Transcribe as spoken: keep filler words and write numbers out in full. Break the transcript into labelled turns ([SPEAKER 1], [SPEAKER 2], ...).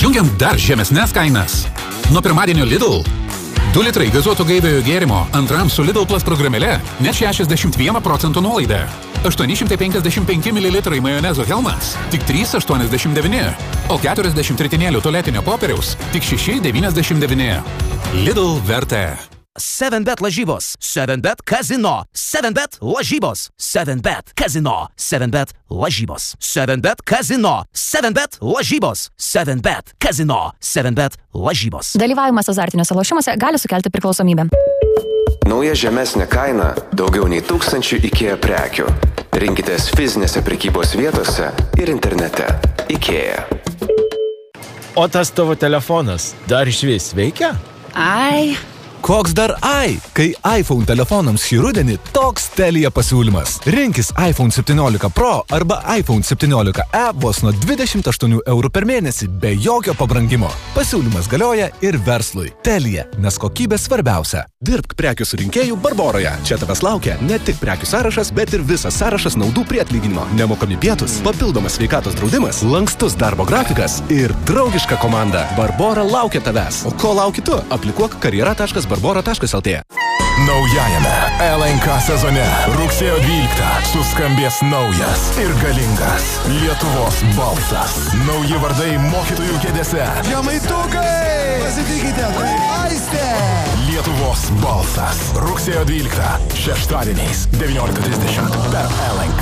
[SPEAKER 1] Jungiant dar žemesnės kainas. Nuo pirmadienio Lidl. du litrai gazuoto gaiviojo gėrimo antram su Lidl Plus programėle net šešiasdešimt vieną procentą nuolaidą. aštuoni šimtai penkiasdešimt penki mililitrai majonezo Hellmann's tik trys aštuoniasdešimt devyni, o keturiasdešimt ritinėlių tualetinio popieriaus tik šeši devyniasdešimt devyni. Lidl vertė.
[SPEAKER 2] seven bet lažybos, seven bet kazino, seven bet lažybos, seven bet kazino, seven bet lažybos, seven bet kazino, seven bet lažybos, seven bet kazino, seven bet lažybos.
[SPEAKER 3] Dalyvavimas azartiniuose lošimuose gali sukelti priklausomybę.
[SPEAKER 4] Nauja žemesnė kaina daugiau nei tūkstančių IKEA prekių. Rinkitės fizinėse prekybos vietose ir internete. IKEA.
[SPEAKER 5] O tas tavo telefonas dar išvis veikia?
[SPEAKER 6] Ai.
[SPEAKER 7] Koks dar ai, kai iPhone telefonams šį rudenį toks Telia pasiūlymas. Rinkis iPhone septyniolika Pro arba iPhone septyniolika E vos nuo dvidešimt aštuonių eurų per mėnesį be jokio pabrangimo. Pasiūlymas galioja ir verslui. Telia, nes kokybė svarbiausia. Dirbk prekių surinkėjų Barboroje. Čia tavęs laukia ne tik prekių sąrašas, bet ir visas sąrašas naudų prie atlyginimo. Nemokami pietus, papildomas sveikatos draudimas, lankstus darbo grafikas ir draugiška komanda. Barbora laukia tavęs. O ko lauki tu? Aplikuok karjera taškas barbora taškas lt.
[SPEAKER 8] Naujajame L N K sezone rugsėjo dvyliktą suskambės naujas ir galingas Lietuvos balsas. Nauji vardai mokytojų kėdėse.
[SPEAKER 9] Žemaitukai! Pasitikite, tai Aistė!
[SPEAKER 8] Lietuvos balsas. Rugsėjo dvyliktą šeštadieniais devyniolika trisdešimt per L N K.